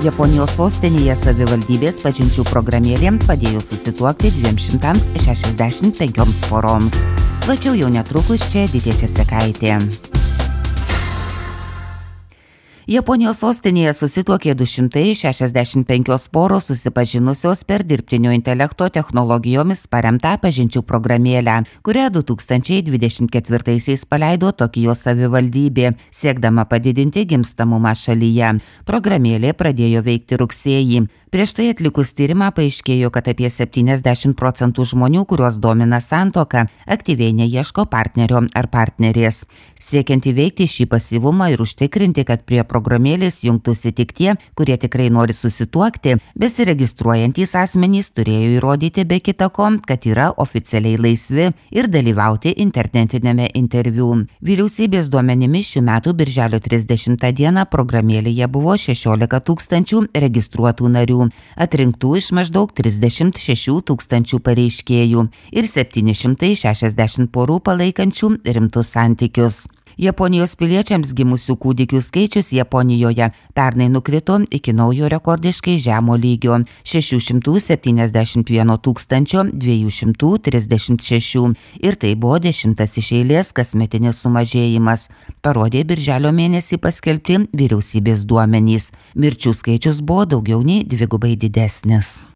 Japonijos sostinėje savivaldybės pažinčių programėlė padėjo susituokti 265 poroms. Plačiau jau netrukus čia Editė Česekaitė. Japonijos sostinėje susituokė 265 poros susipažinusios per dirbtinio intelekto technologijomis paremtą pažinčių programėlę, kurią 2024-aisiais paleido Tokijo savivaldybė, siekdama padidinti gimstamumą šalyje. Programėlė pradėjo veikti rugsėjį. Prieš tai atlikus tyrimą paaiškėjo, kad apie 70% žmonių, kuriuos domina santuoka, aktyviai neieško partnerio ar partnerės. Siekiant įveikti šį pasyvumą ir užtikrinti, kad prie programėlės jungtųsi tik tie, kurie tikrai nori susituokti, besiregistruojantys asmenys turėjo įrodyti be kita ko, kad yra oficialiai laisvi ir dalyvauti internetinėme interviu. Vyriausybės duomenimis šių metų birželio 30 dieną programėlėje buvo 16 000 registruotų narių, atrinktų iš maždaug 36 000 pareiškėjų ir 760 porų palaikančių rimtus santykius. Japonijos piliečiams gimusių kūdikių skaičius Japonijoje pernai nukrito iki naujo rekordiškai žemo lygio – 671 236 ir tai buvo 10 iš eilės kasmetinis sumažėjimas, parodė birželio mėnesį paskelbti vyriausybės duomenys. Mirčių skaičius buvo daugiau nei dvigubai didesnis.